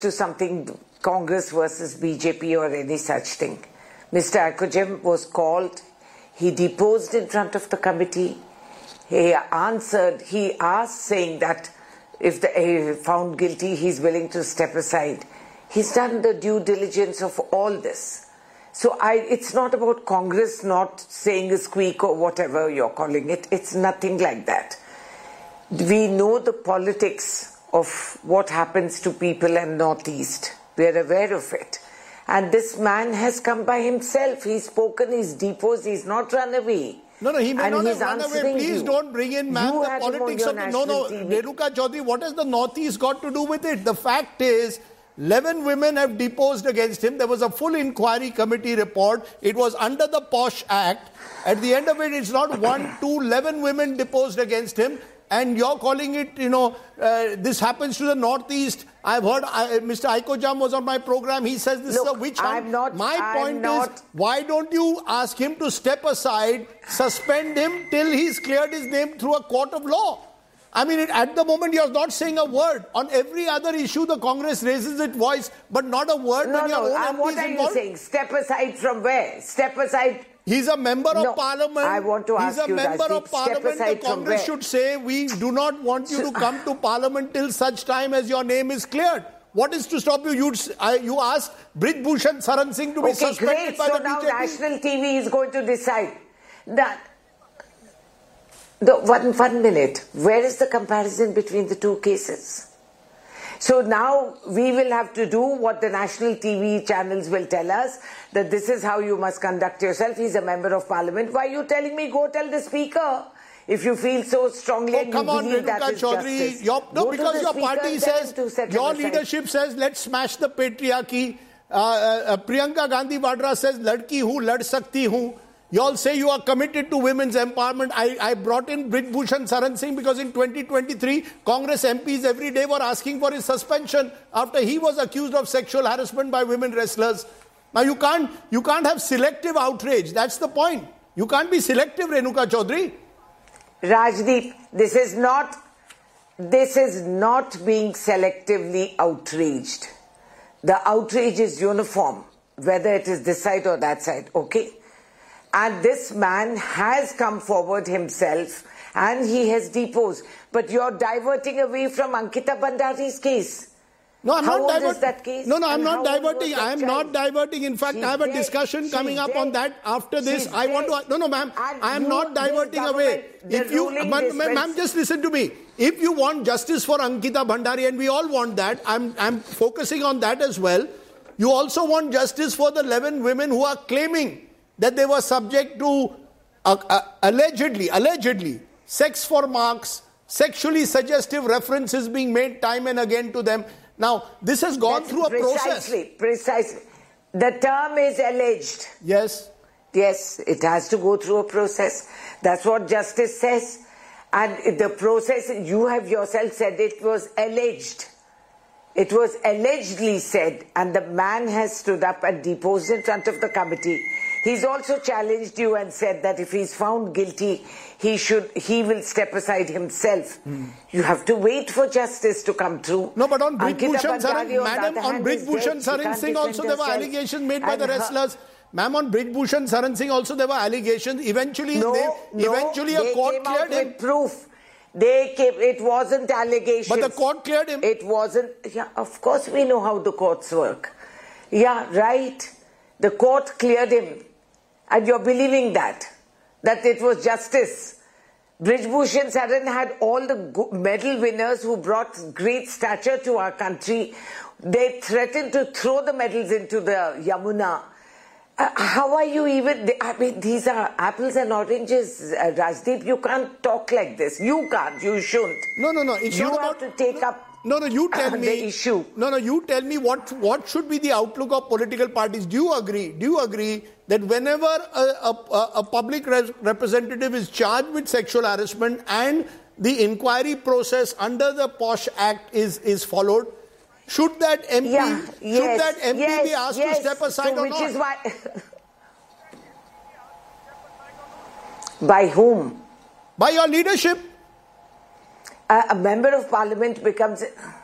to something Congress versus BJP or any such thing. Mr. Akujam was called, he deposed in front of the committee, he asked saying that if he found guilty, he's willing to step aside. He's done the due diligence of all this. So it's not about Congress not saying a squeak or whatever you're calling it. It's nothing like that. We know the politics of what happens to people in Northeast. We're aware of it. And this man has come by himself. He's spoken, he's deposed, he's not run away. No, he may not have run away. Please don't bring in, ma'am, the politics of the... No, Renuka Chaudhary, what has the Northeast got to do with it? The fact is, 11 women have deposed against him. There was a full inquiry committee report. It was under the POSH Act. At the end of it, it's not 1, 2, 11 women deposed against him. And you're calling it, this happens to the Northeast. I've heard Mr. Aikojam was on my program. He says this is a witch hunt. My point is, why don't you ask him to step aside, suspend him till he's cleared his name through a court of law? I mean, at the moment, you're not saying a word. On every other issue, the Congress raises its voice, but not a word when your own MP what is involved. What are you saying? Step aside from where? Step aside... He's a member of parliament. I want to ask you, He's a member of parliament. The Congress should say, we do not want you to come to parliament till such time as your name is cleared. What is to stop you? You asked Brij Bhushan Saran Singh to be suspended by the BJP. So now national TV is going to decide that. One minute. Where is the comparison between the two cases? So now we will have to do what the national TV channels will tell us, that this is how you must conduct yourself. He's a member of parliament. Why are you telling me go tell the speaker? If you feel so strongly and you believe that is justice. Because your party says, your leadership says, let's smash the patriarchy. Priyanka Gandhi Vadra says, ladki hu, lad sakti hu. You all say you are committed to women's empowerment. I brought in Brij Bhushan Saran Singh because in 2023, Congress MPs every day were asking for his suspension after he was accused of sexual harassment by women wrestlers. Now you can't have selective outrage. That's the point. You can't be selective, Renuka Chaudhary. Rajdeep, this is not being selectively outraged. The outrage is uniform, whether it is this side or that side, okay? And this man has come forward himself and he has deposed. But you're diverting away from Ankita Bhandari's case. No, I'm not diverting. How old is that case? No, I'm not diverting. I'm not diverting. In fact, I have a discussion coming up on that after this. I want to... No, ma'am. I am not diverting away. If you... Ma'am, just listen to me. If you want justice for Ankita Bhandari, and we all want that, I'm focusing on that as well. You also want justice for the 11 women who are claiming that they were subject to allegedly sex for marks, sexually suggestive references being made time and again to them. Now, this has gone through a process. Precisely. The term is alleged. Yes. Yes, it has to go through a process. That's what justice says. And the process, you have yourself said it was alleged. It was allegedly said, and the man has stood up and deposed in front of the committee. He's also challenged you and said that if he's found guilty, he will step aside himself. You have to wait for justice to come through. No, but on Brij Bhushan Saran Singh also there were allegations made by the wrestlers. Ma'am, on Brij Bhushan Saran Singh also there were allegations. Eventually a court cleared him. With proof. It wasn't allegations. But the court cleared him. It wasn't. Yeah, of course we know how the courts work. Yeah, right. The court cleared him. And you're believing that it was justice. Brij Bhushan Saran had all the medal winners who brought great stature to our country. They threatened to throw the medals into the Yamuna. How are you even... I mean, these are apples and oranges, Rajdeep. You can't talk like this. You can't. You shouldn't. No. It's you not have about... to take up... No, you tell me the issue. No, you tell me what should be the outlook of political parties. Do you agree that whenever a public representative is charged with sexual harassment and the inquiry process under the POSH Act is followed, should that MP be asked to step aside or not? Which is why... By whom? By your leadership. A member of parliament becomes...